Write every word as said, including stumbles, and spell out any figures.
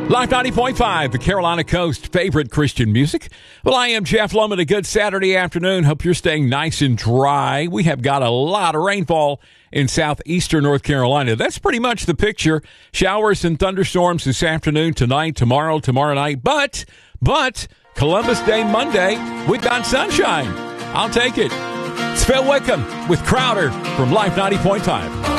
Life ninety point five, the Carolina Coast favorite Christian music. Well, I am Jeff Loman. A good Saturday afternoon. Hope you're staying nice and dry. We have got a lot of rainfall in southeastern North Carolina. That's pretty much the picture. Showers and thunderstorms this afternoon, tonight, tomorrow, tomorrow night. But, but, Columbus Day Monday, we've got sunshine. I'll take it. It's Phil Wickham with Crowder from Life ninety point five.